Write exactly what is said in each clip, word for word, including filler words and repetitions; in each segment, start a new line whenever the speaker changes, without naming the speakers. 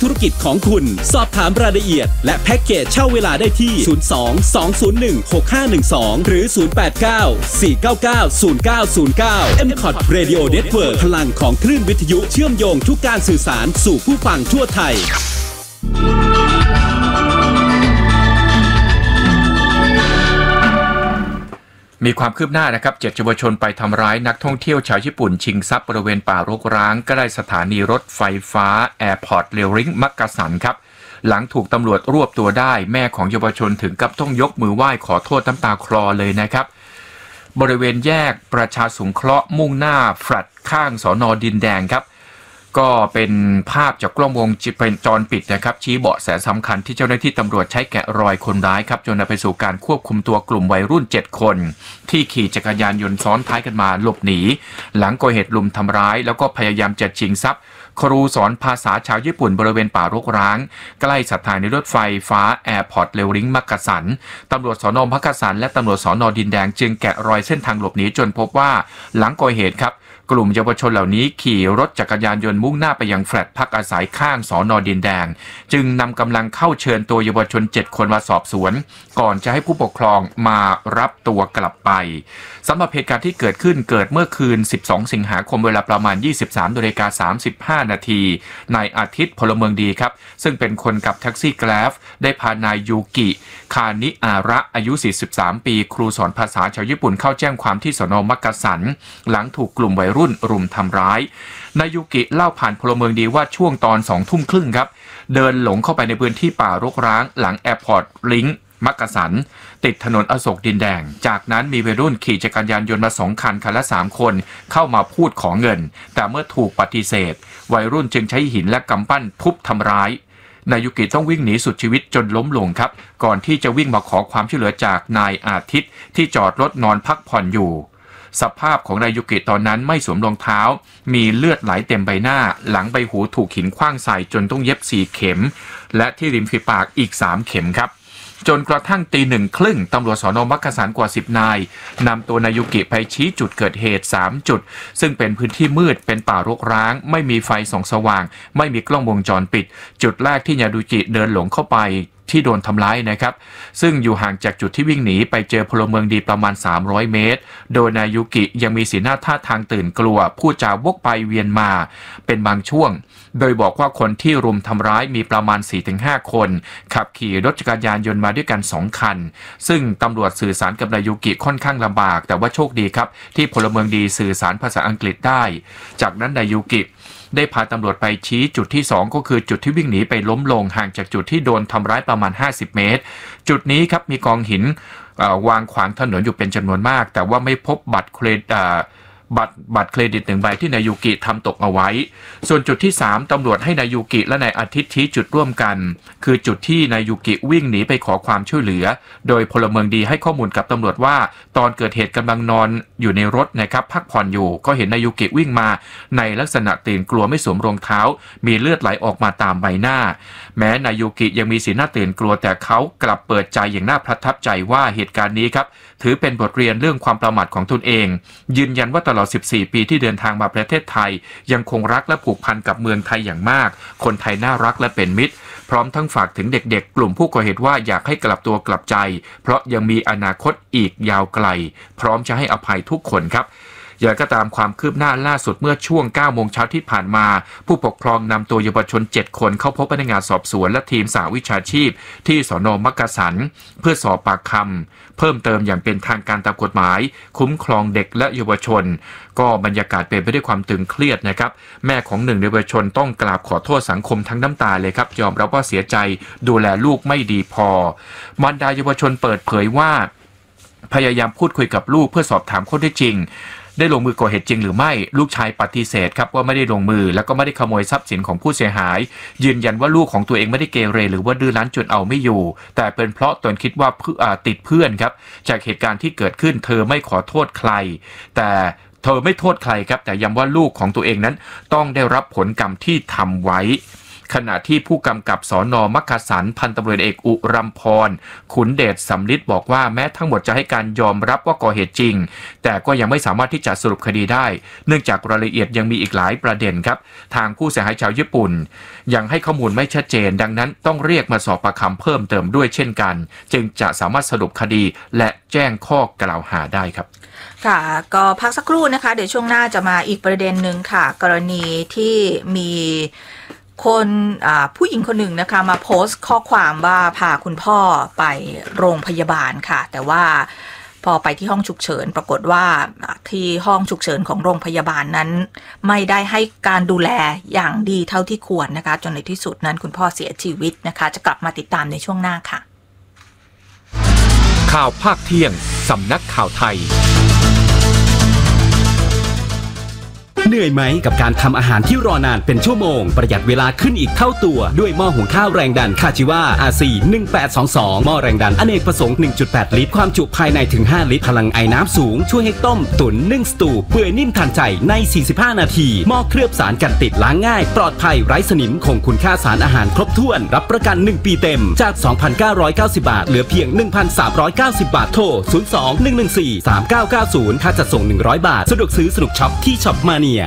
ธุรกิจของคุณสอบถามรายละเอียดและแพ็กเกจเช่าเวลาได้ที่ศูนย์ สอง สอง ศูนย์ หนึ่ง หก ห้า หนึ่ง สองหรือศูนย์ แปด เก้า สี่ เก้า เก้า ศูนย์ เก้า ศูนย์ เก้า เอ็ม คอท Radio Network พลังของคลื่นวิทยุเชื่อมโยงทุกการสื่อสารสู่ผู้ฟังทั่วไทย
มีความคืบหน้านะครับเจ็ดเยาวชนไปทำร้ายนักท่องเที่ยวชาวญี่ปุ่นชิงทรัพย์บริเวณป่ารกร้างใกล้สถานีรถไฟฟ้าแอร์พอร์ตเรลลิงมักกะสันครับหลังถูกตำรวจรวบตัวได้แม่ของเยาวชนถึงกับต้องยกมือไหว้ขอโทษน้ำตาคลอเลยนะครับบริเวณแยกประชาสงเคราะห์มุ่งหน้าแฟลตข้างสน.ดินแดงครับก็เป็นภาพจากกล้องวงจรปิดนะครับชี้เบาะแสสำคัญที่เจ้าหน้าที่ตำรวจใช้แกะรอยคนร้ายครับจนนำไปสู่การควบคุมตัวกลุ่มวัยรุ่นเจ็ดคนที่ขี่จักรยานยนต์ซ้อนท้ายกันมาหลบหนีหลังก่อเหตุลุมทำร้ายแล้วก็พยายามจะชิงทรัพย์ครูสอนภาษาชาวญี่ปุ่นบริเวณป่ารกร้างใกล้สถานีรถไฟฟ้าแอร์พอร์ตเรลลิงมักกะสันตำรวจสน.มักกะสันและตำรวจสน.ดินแดงจึงแกะรอยเส้นทางหลบหนีจนพบว่าหลังก่อเหตุครับกลุ่มเยาวชนเหล่านี้ขี่รถจักรยานยนต์มุ่งหน้าไปยังแฟลตพักอาศัยข้างสน.ดินแดงจึงนำกำลังเข้าเชิญตัวเยาวชนเจ็ดคนมาสอบสวนก่อนจะให้ผู้ปกครองมารับตัวกลับไปสำหรับเหตุการณ์ที่เกิดขึ้นเกิดเมื่อคืนสิบสองสิงหาคมเวลาประมาณ ยี่สิบสามนาฬิกาสามสิบห้านาทีนายอาทิตย์พลเมืองดีครับซึ่งเป็นคนขับแท็กซี่แกร็บได้พานายยูกิคานิอาระอายุสี่สิบสามปีครูสอนภาษาชาวญี่ปุ่นเข้าแจ้งความที่สน.มักกะสันหลังถูกกลุ่มวัยรุ่นรุมทำร้ายนายยูกิเล่าผ่านพลเมืองดีว่าช่วงตอนสองทุ่มครึ่งครับเดินหลงเข้าไปในพื้นที่ป่ารกร้างหลังแอร์พอร์ตลิงก์มักกะสันติดถนนอโศกดินแดงจากนั้นมีวัยรุ่นขี่จักรยานยนต์มาสองคันคันละสามคนเข้ามาพูดขอเงินแต่เมื่อถูกปฏิเสธวัยรุ่นจึงใช้หินและกำปั้นทุบทำร้ายนายยูกิต้องวิ่งหนีสุดชีวิตจนล้มลงครับก่อนที่จะวิ่งมาขอความช่วยเหลือจากนายอาทิตย์ที่จอดรถนอนพักผ่อนอยู่สภาพของนายยูกิตอนนั้นไม่สวมรองเท้ามีเลือดไหลเต็มใบหน้าหลังใบหูถูกหินขว้างใส่จนต้องเย็บสี่เข็มและที่ริมฝีปากอีกสามเข็มครับจนกระทั่งตีหนึ่งครึ่งตำรวจสน.มักกะสันกว่าสิบนายนำตัวนายยูกิไปชี้จุดเกิดเหตุสามจุดซึ่งเป็นพื้นที่มืดเป็นป่ารกร้างไม่มีไฟส่องสว่างไม่มีกล้องวงจรปิดจุดแรกที่นายยูกิเดินหลงเข้าไปที่โดนทำร้ายนะครับซึ่งอยู่ห่างจากจุดที่วิ่งหนีไปเจอพลเมืองดีประมาณสามร้อยเมตรโดยนายยูกิยังมีสีหน้าท่าทางตื่นกลัวพูดจาวกไปเวียนมาเป็นบางช่วงโดยบอกว่าคนที่รุมทำร้ายมีประมาณ สี่ถึงห้า คนขับขี่รถจักรยานยนต์มาด้วยกันสองคันซึ่งตำรวจสื่อสารกับนายยูกิค่อนข้างลำบากแต่ว่าโชคดีครับที่พลเมืองดีสื่อสารภาษาอังกฤษได้จากนั้นนายยูกิได้พาตำรวจไปชี้จุดที่สองก็คือจุดที่วิ่งหนีไปล้มลงห่างจากจุดที่โดนทำร้ายประมาณห้าสิบเมตรจุดนี้ครับมีกองหินวางขวางถนนอยู่เป็นจำนวนมากแต่ว่าไม่พบบัตรเครดิตบัตรบัตรเครดิตหนึ่งใบที่นายยูกิทำตกเอาไว้ส่วนจุดที่สามตำรวจให้นายยูกิและนายอาทิตย์ชี้จุดร่วมกันคือจุดที่นายยูกิวิ่งหนีไปขอความช่วยเหลือโดยพลเมืองดีให้ข้อมูลกับตำรวจว่าตอนเกิดเหตุกำลังนอนอยู่ในรถนะครับพักผ่อนอยู่ก็เห็นนายยูกิวิ่งมาในลักษณะตื่นกลัวไม่สวมรองเท้ามีเลือดไหลออกมาตามใบหน้าแม้นายยูกิยังมีสีหน้าตื่นกลัวแต่เขากลับเปิดใจอย่างน่าประทับใจว่าเหตุการณ์นี้ครับถือเป็นบทเรียนเรื่องความประมาทของตนเองยืนยันว่าตลอดสิบสี่ปีที่เดินทางมาประเทศไทยยังคงรักและผูกพันกับเมืองไทยอย่างมากคนไทยน่ารักและเป็นมิตรพร้อมทั้งฝากถึงเด็กๆกลุ่มผู้ก่อเหตุว่าอยากให้กลับตัวกลับใจเพราะยังมีอนาคตอีกยาวไกลพร้อมจะให้อภัยทุกคนครับอย่างก็ตามความคืบหน้าล่าสุดเมื่อช่วง เก้าโมงเช้าที่ผ่านมาผู้ปกครองนำตัวเยาวชนเจ็ดคนเข้าพบพนักงานสอบสวนและทีมสหวิชาชีพที่สน.มักกะสันเพื่อสอบปากคำเพิ่มเติมอย่างเป็นทางการตามกฎหมายคุ้มครองเด็กและเยาวชนก็บรรยากาศเป็นไปด้วยความตึงเครียดนะครับแม่ของหนึ่งในเยาวชนต้องกราบขอโทษสังคมทั้งน้ำตาเลยครับยอมรับว่าเสียใจดูแลลูกไม่ดีพอมารดาเยาวชนเปิดเผยว่าพยายามพูดคุยกับลูกเพื่อสอบถามข้อเท็จจริงได้ลงมือก่อเหตุจริงหรือไม่ลูกชายปฏิเสธครับว่าไม่ได้ลงมือแล้วก็ไม่ได้ขโมยทรัพย์สินของผู้เสียหายยืนยันว่าลูกของตัวเองไม่ได้เกเรหรือว่าดื้อรั้นจนเอาไม่อยู่แต่เป็นเพราะตนคิดว่าติดเพื่อนครับจากเหตุการณ์ที่เกิดขึ้นเธอไม่ขอโทษใครแต่เธอไม่โทษใครครับแต่ย้ำว่าลูกของตัวเองนั้นต้องได้รับผลกรรมที่ทำไว้ขณะที่ผู้กำกับสน.มักกะสันพันตำรวจเอกอุรัมพรขุนเดชสำลิดบอกว่าแม้ทั้งหมดจะให้การยอมรับว่าก่อเหตุจริงแต่ก็ยังไม่สามารถที่จะสรุปคดีได้เนื่องจากรายละเอียดยังมีอีกหลายประเด็นครับทางผู้เสียหายชาวญี่ปุ่นยังให้ข้อมูลไม่ชัดเจนดังนั้นต้องเรียกมาสอบปากคำเพิ่มเติมด้วยเช่นกันจึงจะสามารถสรุปคดีและแจ้งข้อกล่าวหาได้ครับ
ค่ะก็พักสักครู่นะคะเดี๋ยวช่วงหน้าจะมาอีกประเด็นหนึ่งค่ะกรณีที่มีคนผู้หญิงคนหนึ่งนะคะมาโพสต์ข้อความว่าพาคุณพ่อไปโรงพยาบาลค่ะแต่ว่าพอไปที่ห้องฉุกเฉินปรากฏว่าที่ห้องฉุกเฉินของโรงพยาบาลนั้นไม่ได้ให้การดูแลอย่างดีเท่าที่ควรนะคะจนในที่สุดนั้นคุณพ่อเสียชีวิตนะคะจะกลับมาติดตามในช่วงหน้าค่ะ
ข่าวภาคเที่ยงสำนักข่าวไทยเหนื่อยไหมกับการทำอาหารที่รอนานเป็นชั่วโมงประหยัดเวลาขึ้นอีกเท่าตัวด้วยหม้อหุงข้าวแรงดันคาจิวา อาร์ ซี หนึ่งแปดสองสองหม้อแรงดันอเนกประสงค์ หนึ่งจุดแปด ลิตรความจุภายในถึงห้าลิตรพลังไอน้ำสูงช่วยให้ต้มตุ๋นนึ่งสตูเปื่อยนิ่มทันใจในสี่สิบห้านาทีหม้อเคลือบสารกันติดล้างง่ายปลอดภัยไร้สนิมคงคุณค่าสารอาหารครบถ้วนรับประกันหนึ่งปีเต็มจาก สองพันเก้าร้อยเก้าสิบ บาทเหลือเพียง หนึ่งพันสามร้อยเก้าสิบ บาทโทรศูนย์ สอง หนึ่ง หนึ่ง สี่ สาม เก้า เก้า ศูนย์ค่าจัดส่งหนึ่งร้อยบาทสะดวกซื้อสนุกช็อปที่ช็อปมาเนีย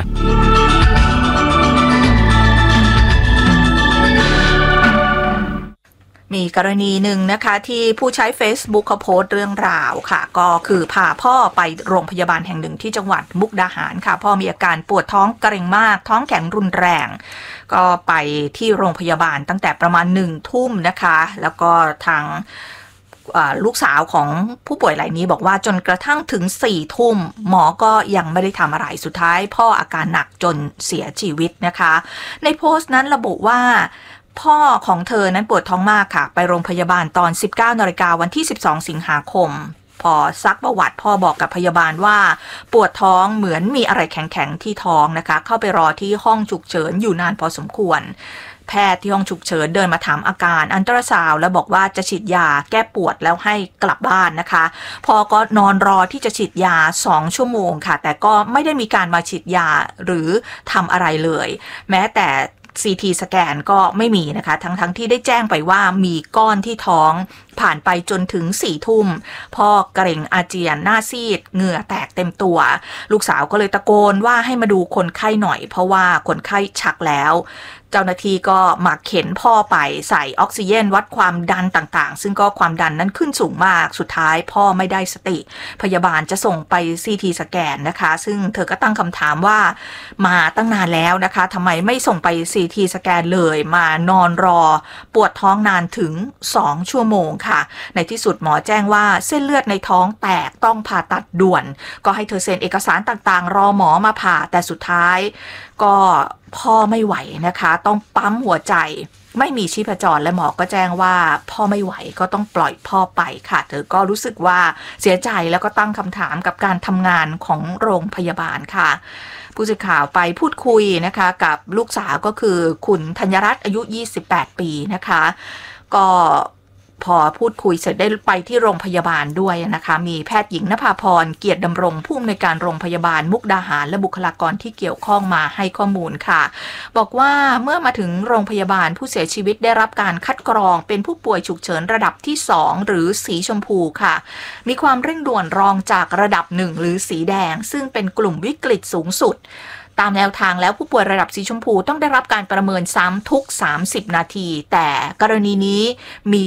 มีกรณีหนึ่งนะคะที่ผู้ใช้ Facebook เขาโพสต์เรื่องราวค่ะก็คือพาพ่อไปโรงพยาบาลแห่งหนึ่งที่จังหวัดมุกดาหารค่ะพ่อมีอาการปวดท้องเกร็งมากท้องแข็งรุนแรงก็ไปที่โรงพยาบาลตั้งแต่ประมาณหนึ่งทุ่มนะคะแล้วก็ทางลูกสาวของผู้ป่วยรายนี้บอกว่าจนกระทั่งถึงสี่ทุ่มหมอก็ยังไม่ได้ทำอะไรสุดท้ายพ่ออาการหนักจนเสียชีวิตนะคะในโพสต์นั้นระบุว่าพ่อของเธอนั้นปวดท้องมากค่ะไปโรงพยาบาลตอน สิบเก้านาฬิกาวันที่สิบสองสิงหาคมพอซักประวัติพ่อบอกกับพยาบาลว่าปวดท้องเหมือนมีอะไรแข็งๆที่ท้องนะคะเข้าไปรอที่ห้องฉุกเฉินอยู่นานพอสมควรแพทย์ที่ห้องฉุกเฉินเดินมาถามอาการอัลตราซาวด์แล้วบอกว่าจะฉีดยาแก้ปวดแล้วให้กลับบ้านนะคะพอก็นอนรอที่จะฉีดยาสองชั่วโมงค่ะแต่ก็ไม่ได้มีการมาฉีดยาหรือทำอะไรเลยแม้แต่ซี ที สแกนก็ไม่มีนะคะทั้งๆ ท, ที่ได้แจ้งไปว่ามีก้อนที่ท้องผ่านไปจนถึงสี่ทุ่มพ่อเกร็งอาเจียนหน้าซีดเหงื่อแตกเต็มตัวลูกสาวก็เลยตะโกนว่าให้มาดูคนไข้หน่อยเพราะว่าคนไข้ชักแล้วเจ้าหน้าที่ก็มาเข็นพ่อไปใส่ออกซิเจนวัดความดันต่างๆซึ่งก็ความดันนั้นขึ้นสูงมากสุดท้ายพ่อไม่ได้สติพยาบาลจะส่งไป ซี ที สแกนนะคะซึ่งเธอก็ตั้งคำถามว่ามาตั้งนานแล้วนะคะทำไมไม่ส่งไป ซี ที สแกนเลยมานอนรอปวดท้องนานถึงสองชั่วโมงค่ะในที่สุดหมอแจ้งว่าเส้นเลือดในท้องแตกต้องผ่าตัดด่วนก็ให้เธอเซ็นเอกสารต่างๆรอหมอมาผ่าแต่สุดท้ายก็พ่อไม่ไหวนะคะต้องปั๊มหัวใจไม่มีชีพจรและหมอก็แจ้งว่าพ่อไม่ไหวก็ต้องปล่อยพ่อไปค่ะเธอก็รู้สึกว่าเสียใจแล้วก็ตั้งคำถามกับการทำงานของโรงพยาบาลค่ะผู้สื่อข่าวไปพูดคุยนะคะกับลูกสาวก็คือคุณธัญรัตน์อายุยี่สิบแปดปีนะคะก็พอพูดคุยเสร็จได้ไปที่โรงพยาบาลด้วยนะคะมีแพทย์หญิงณภาพรเกียรติดำรงผู้อำนวยการโรงพยาบาลมุกดาหารและบุคลากรที่เกี่ยวข้องมาให้ข้อมูลค่ะบอกว่าเมื่อมาถึงโรงพยาบาลผู้เสียชีวิตได้รับการคัดกรองเป็นผู้ป่วยฉุกเฉินระดับที่สองหรือสีชมพูค่ะมีความเร่งด่วนรองจากระดับหนึ่งหรือสีแดงซึ่งเป็นกลุ่มวิกฤตสูงสุดตามแนวทางแล้วผู้ป่วยระดับสีชมพูต้องได้รับการประเมินซ้ำทุกสามสิบนาทีแต่กรณีนี้มี